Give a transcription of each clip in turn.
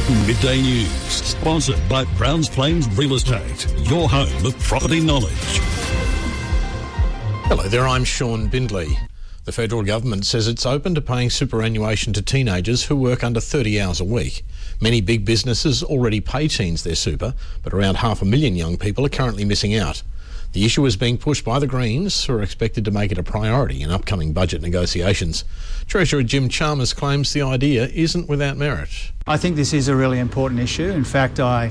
Midday News, sponsored by Browns Plains Real Estate, your home of property knowledge. Hello there, I'm Sean Bindley. The federal government says it's open to paying superannuation to teenagers who work under 30 hours a week. Many big businesses already pay teens their super, but around 500,000 young people are currently missing out. The issue is being pushed by the Greens, who are expected to make it a priority in upcoming budget negotiations. Treasurer Jim Chalmers claims the idea isn't without merit. I think this is a really important issue. In fact, I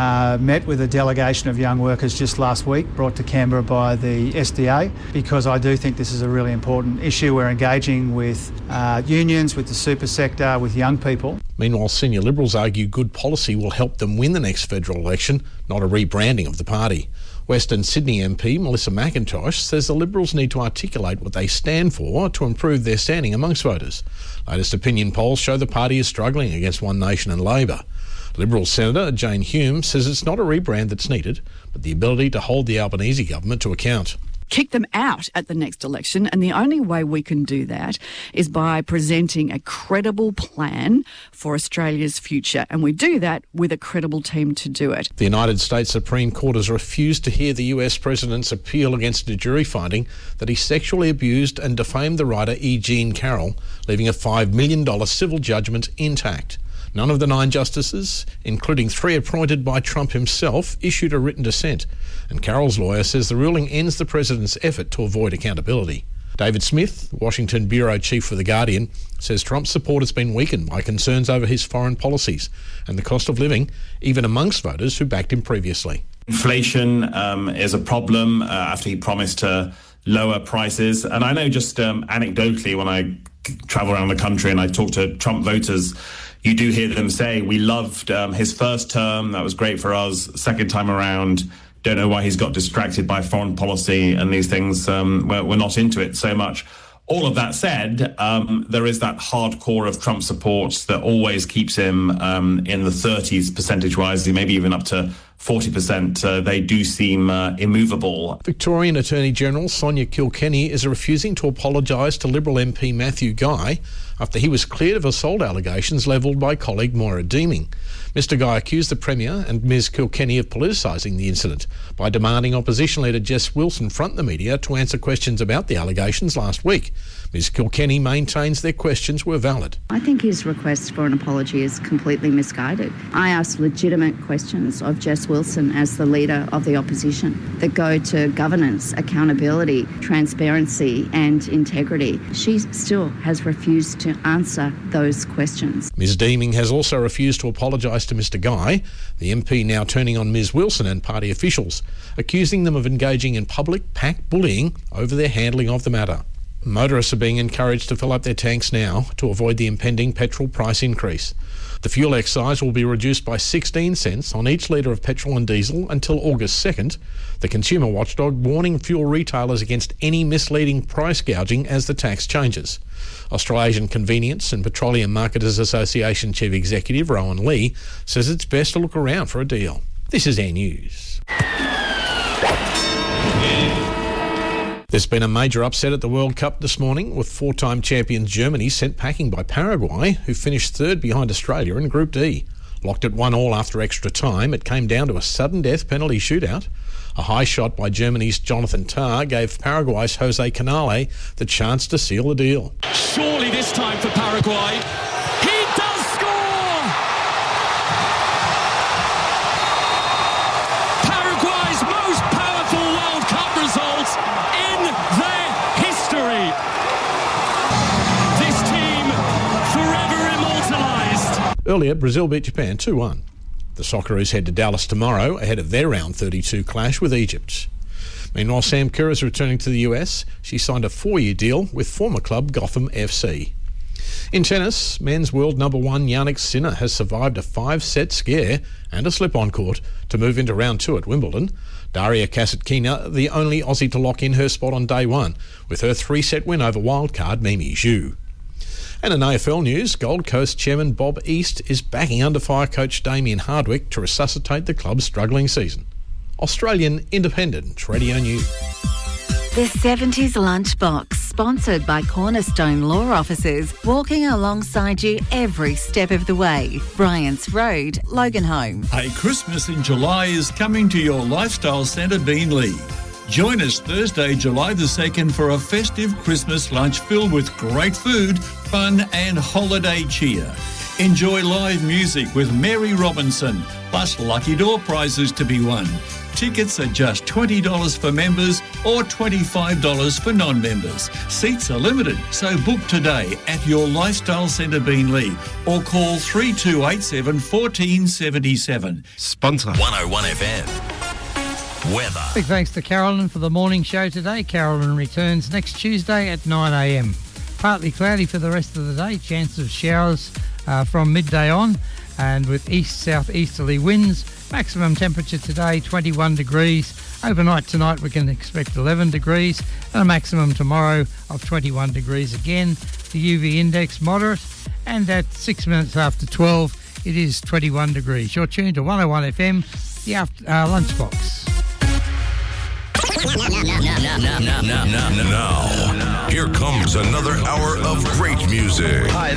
met with a delegation of young workers just last week, brought to Canberra by the SDA, because I do think this is a really important issue. We're engaging with unions, with the super sector, with young people. Meanwhile, senior Liberals argue good policy will help them win the next federal election, not a rebranding of the party. Western Sydney MP Melissa McIntosh says the Liberals need to articulate what they stand for to improve their standing amongst voters. Latest opinion polls show the party is struggling against One Nation and Labor. Liberal Senator Jane Hume says it's not a rebrand that's needed, but the ability to hold the Albanese government to account. Kick them out at the next election, and the only way we can do that is by presenting a credible plan for Australia's future, and we do that with a credible team to do it. The United States Supreme Court has refused to hear the US President's appeal against a jury finding that he sexually abused and defamed the writer E. Jean Carroll, leaving a $5 million civil judgment intact. None of the 9 justices, including 3 appointed by Trump himself, issued a written dissent, and Carroll's lawyer says the ruling ends the president's effort to avoid accountability. David Smith, Washington bureau chief for The Guardian, says Trump's support has been weakened by concerns over his foreign policies and the cost of living, even amongst voters who backed him previously. Inflation is a problem after he promised to lower prices. And I know just anecdotally, when I travel around the country and I talk to Trump voters, you do hear them say, we loved his first term, that was great for us. Second time around, don't know why he's got distracted by foreign policy and these things. We're not into it so much. All of that said, there is that hardcore of Trump support that always keeps him in the 30s percentage-wise, maybe even up to 40%. They do seem immovable. Victorian Attorney-General Sonia Kilkenny is refusing to apologise to Liberal MP Matthew Guy after he was cleared of assault allegations levelled by colleague Moira Deeming. Mr Guy accused the Premier and Ms Kilkenny of politicising the incident by demanding opposition leader Jess Wilson front the media to answer questions about the allegations last week. Ms Kilkenny maintains their questions were valid. I think his request for an apology is completely misguided. I asked legitimate questions of Jess Wilson as the leader of the opposition that go to governance, accountability, transparency and integrity. She still has refused to answer those questions. Ms Deeming has also refused to apologise to Mr Guy, the MP now turning on Ms Wilson and party officials, accusing them of engaging in public pack bullying over their handling of the matter. Motorists are being encouraged to fill up their tanks now to avoid the impending petrol price increase. The fuel excise will be reduced by 16 cents on each litre of petrol and diesel until August 2nd, the consumer watchdog warning fuel retailers against any misleading price gouging as the tax changes. Australasian Convenience and Petroleum Marketers Association Chief Executive Rowan Lee says it's best to look around for a deal. This is Air News. There's been a major upset at the World Cup this morning, with 4-time champions Germany sent packing by Paraguay, who finished third behind Australia in Group D. Locked at 1-1 after extra time, it came down to a sudden death penalty shootout. A high shot by Germany's Jonathan Tah gave Paraguay's Jose Canale the chance to seal the deal. Surely this time for Paraguay. He does score! Paraguay's most powerful World Cup result in their history. This team forever immortalised. Earlier, Brazil beat Japan 2-1. The Socceroos head to Dallas tomorrow ahead of their round 32 clash with Egypt. Meanwhile, Sam Kerr is returning to the US. She signed a 4-year deal with former club Gotham FC. In tennis, men's world number 1 Jannik Sinner has survived a 5-set scare and a slip-on court to move into round 2 at Wimbledon. Daria Kasatkina, the only Aussie to lock in her spot on day 1, with her 3-set win over wildcard Mimi Zhu. And in AFL news, Gold Coast chairman Bob East is backing under-fire coach Damien Hardwick to resuscitate the club's struggling season. Australian Independent Radio News. The 70s Lunchbox, sponsored by Cornerstone Law Offices, walking alongside you every step of the way. Bryants Road, Loganholme. Hey, Christmas in July is coming to your Lifestyle Centre Beenleigh. Join us Thursday, July the 2nd for a festive Christmas lunch filled with great food, fun and holiday cheer. Enjoy live music with Mary Robinson, plus lucky door prizes to be won. Tickets are just $20 for members or $25 for non-members. Seats are limited, so book today at your Lifestyle Centre Beenleigh or call 3287 1477. Sponsor 101 FM. Weather. Big thanks to Carolyn for the morning show today. Carolyn returns next Tuesday at 9 a.m. Partly cloudy for the rest of the day. Chance of showers from midday on, and with east-southeasterly winds. Maximum temperature today 21 degrees. Overnight tonight we can expect 11 degrees and a maximum tomorrow of 21 degrees again. The UV index moderate, and at 6 minutes after 12 it is 21 degrees. You're tuned to 101 FM, the Lunchbox. Now, here comes another hour of great music. Hi,